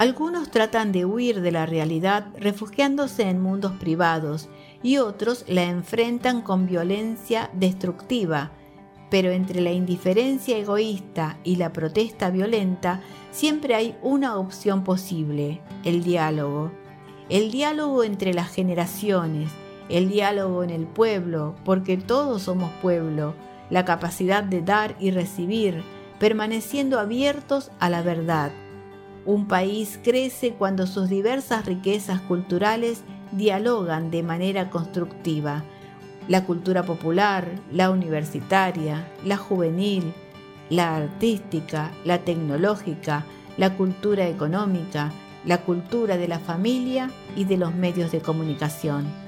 Algunos tratan de huir de la realidad refugiándose en mundos privados y otros la enfrentan con violencia destructiva, pero entre la indiferencia egoísta y la protesta violenta siempre hay una opción posible: el diálogo. El diálogo entre las generaciones, el diálogo en el pueblo, porque todos somos pueblo, la capacidad de dar y recibir, permaneciendo abiertos a la verdad. Un país crece cuando sus diversas riquezas culturales dialogan de manera constructiva. La cultura popular, la universitaria, la juvenil, la artística, la tecnológica, la cultura económica, la cultura de la familia y de los medios de comunicación.